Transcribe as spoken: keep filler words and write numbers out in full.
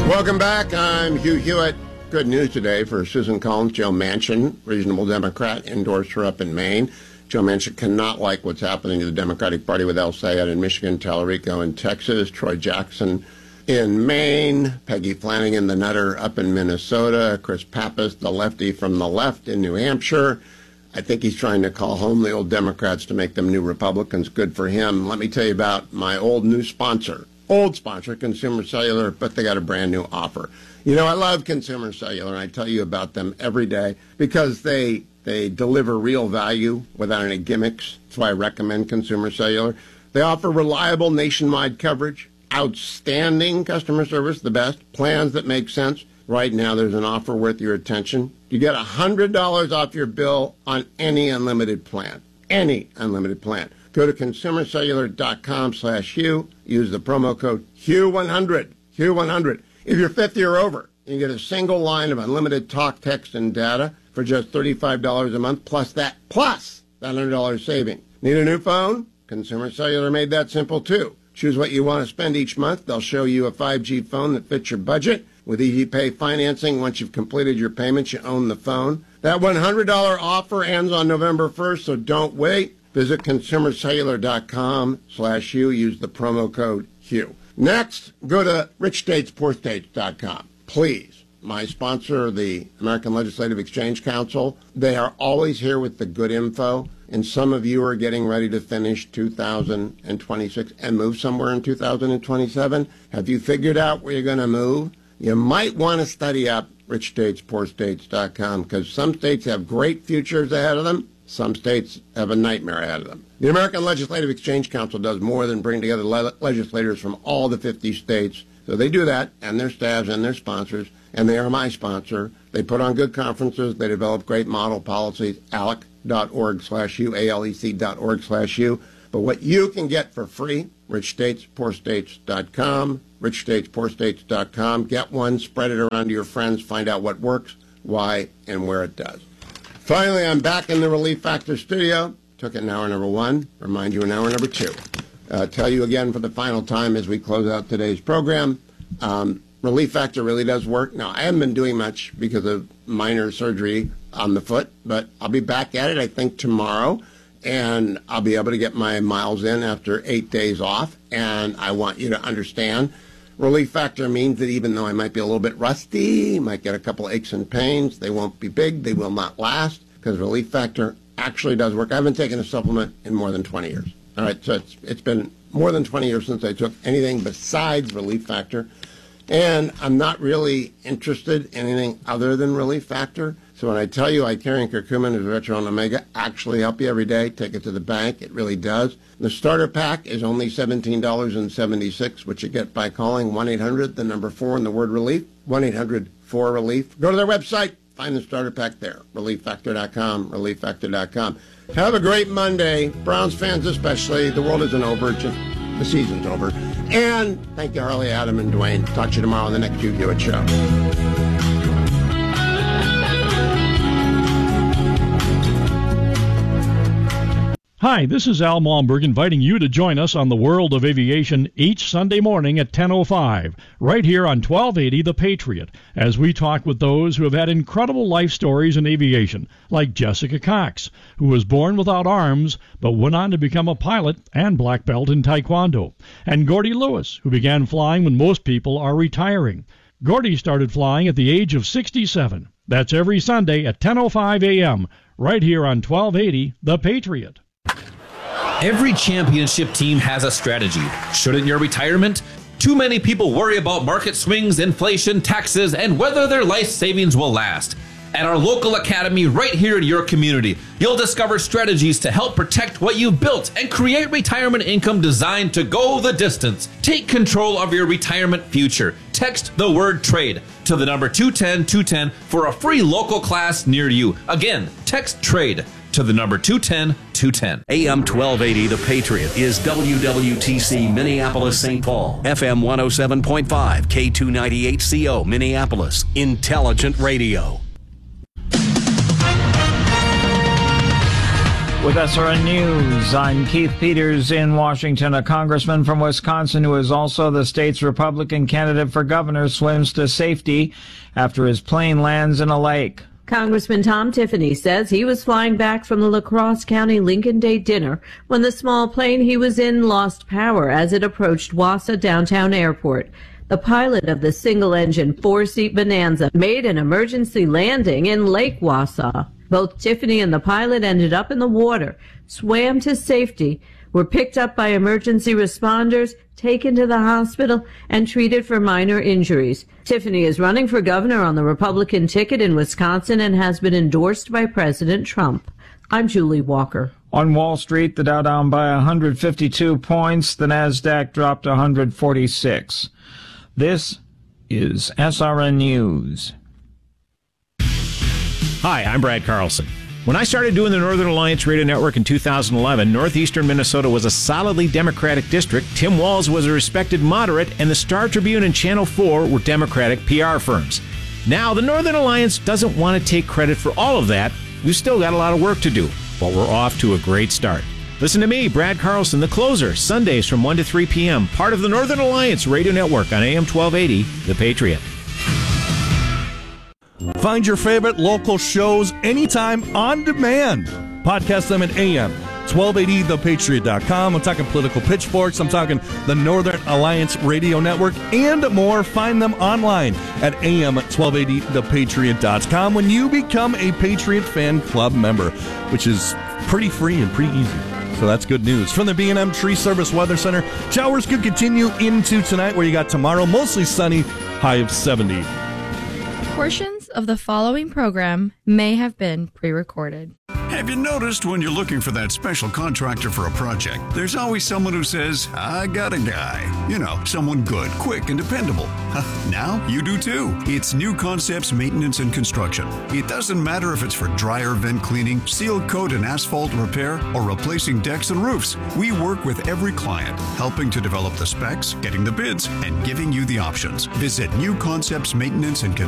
Welcome back. I'm Hugh Hewitt. Good news today for Susan Collins. Joe Manchin, reasonable Democrat, endorsed her up in Maine. Joe Manchin cannot like what's happening to the Democratic Party with El Sayed in Michigan, Tallarico in Texas, Troy Jackson in Maine, Peggy Flanagan, the nutter, up in Minnesota, Chris Pappas, the lefty from the left in New Hampshire. I think he's trying to call home the old Democrats to make them new Republicans. Good for him. Let me tell you about my old new sponsor. Old sponsor, Consumer Cellular, but they got a brand new offer. You know, I love Consumer Cellular, and I tell you about them every day because they they deliver real value without any gimmicks. That's why I recommend Consumer Cellular. They offer reliable nationwide coverage, outstanding customer service, the best, plans that make sense. Right now, there's an offer worth your attention. You get one hundred dollars off your bill on any unlimited plan. Any unlimited plan. Go to consumercellular.com slash Hugh. Use the promo code Hugh one hundred. Hugh one hundred. If you're fifty or over, you get a single line of unlimited talk, text, and data for just thirty-five dollars a month, plus that, plus that one hundred dollars saving. Need a new phone? Consumer Cellular made that simple, too. Choose what you want to spend each month. They'll show you a five G phone that fits your budget. With Easy Pay financing, once you've completed your payments, you own the phone. That one hundred dollars offer ends on November first, so don't wait. Visit consumercellular.com slash Hugh. Use the promo code Hugh. Next, go to rich states poor states dot com. Please. My sponsor, the American Legislative Exchange Council, they are always here with the good info. And some of you are getting ready to finish two thousand twenty-six and move somewhere in two thousand twenty-seven. Have you figured out where you're going to move? You might want to study up rich states poor states dot com because some states have great futures ahead of them. Some states have a nightmare ahead of them. The American Legislative Exchange Council does more than bring together le- legislators from all the fifty states. So they do that, and their staffs and their sponsors, and they are my sponsor. They put on good conferences. They develop great model policies. alec.org slash U, A-L-E-C dot org slash U. But what you can get for free, rich states poor states dot com, rich states poor states dot com. Get one, spread it around to your friends, find out what works, why, and where it does. Finally, I'm back in the Relief Factor studio. Took it in hour number one. Remind you in hour number two. Uh, tell you again for the final time as we close out today's program, um, Relief Factor really does work. Now, I haven't been doing much because of minor surgery on the foot, but I'll be back at it, I think, tomorrow. And I'll be able to get my miles in after eight days off. And I want you to understand, Relief Factor means that even though I might be a little bit rusty, might get a couple aches and pains, they won't be big, they will not last, because Relief Factor actually does work. I haven't taken a supplement in more than twenty years. All right, so it's it's been more than twenty years since I took anything besides Relief Factor. And I'm not really interested in anything other than Relief Factor. So when I tell you Icarian Curcumin and Resveratrol Omega actually help you every day, take it to the bank, it really does. The starter pack is only seventeen dollars and seventy-six cents, which you get by calling one eight hundred, the number four, and the word relief, one eight hundred four relief. Go to their website, find the starter pack there, relief factor dot com, relief factor dot com. Have a great Monday, Browns fans especially. The world isn't over, it's just the season's over. And thank you, Harley, Adam, and Dwayne. Talk to you tomorrow on the next Hugh Hewitt Show. Hi, this is Al Malmberg inviting you to join us on the World of Aviation each Sunday morning at ten oh five, right here on twelve eighty The Patriot, as we talk with those who have had incredible life stories in aviation, like Jessica Cox, who was born without arms but went on to become a pilot and black belt in Taekwondo, and Gordy Lewis, who began flying when most people are retiring. Gordy started flying at the age of sixty-seven. That's every Sunday at ten oh five a.m., right here on twelve eighty The Patriot. Every championship team has a strategy. Shouldn't your retirement? Too many people worry about market swings, inflation, taxes, and whether their life savings will last. At our local academy right here in your community, you'll discover strategies to help protect what you've built and create retirement income designed to go the distance. Take control of your retirement future. Text the word TRADE to the number two ten two ten for a free local class near you. Again, text TRADE to the number two ten two ten. A M twelve eighty The Patriot is W W T C Minneapolis Saint Paul. F M one oh seven point five, K two ninety-eight C O Minneapolis. Intelligent Radio. With S R N News, I'm Keith Peters in Washington. A congressman from Wisconsin who is also the state's Republican candidate for governor swims to safety after his plane lands in a lake. Congressman Tom Tiffany says he was flying back from the La Crosse County Lincoln Day dinner when the small plane he was in lost power as it approached Wausau Downtown Airport. The pilot of the single-engine four-seat Bonanza made an emergency landing in Lake Wausau. Both Tiffany and the pilot ended up in the water, swam to safety, were picked up by emergency responders, taken to the hospital, and treated for minor injuries. Tiffany is running for governor on the Republican ticket in Wisconsin and has been endorsed by President Trump. I'm Julie Walker. On Wall Street, the Dow down by one hundred fifty-two points. The Nasdaq dropped one hundred forty-six. This is S R N News. Hi, I'm Brad Carlson. When I started doing the Northern Alliance Radio Network in two thousand eleven, northeastern Minnesota was a solidly Democratic district. Tim Walz was a respected moderate, and the Star Tribune and Channel four were Democratic P R firms. Now, the Northern Alliance doesn't want to take credit for all of that. We've still got a lot of work to do, but we're off to a great start. Listen to me, Brad Carlson, the closer, Sundays from one to three p.m., part of the Northern Alliance Radio Network on A M twelve eighty, The Patriot. Find your favorite local shows anytime on demand. Podcast them at A M twelve eighty the patriot dot com. I'm talking Political Pitchforks. I'm talking the Northern Alliance Radio Network and more. Find them online at A M twelve eighty the patriot dot com when you become a Patriot Fan Club member, which is pretty free and pretty easy. So that's good news. From the B and M Tree Service Weather Center, showers could continue into tonight, where you got tomorrow mostly sunny, high of seventy. Portions of the following program may have been pre-recorded. Have you noticed when you're looking for that special contractor for a project, there's always someone who says, I got a guy. You know, someone good, quick, and dependable. Now you do too. It's New Concepts Maintenance and Construction. It doesn't matter if it's for dryer vent cleaning, seal coat and asphalt repair, or replacing decks and roofs. We work with every client, helping to develop the specs, getting the bids, and giving you the options. Visit New Concepts Maintenance and Construction.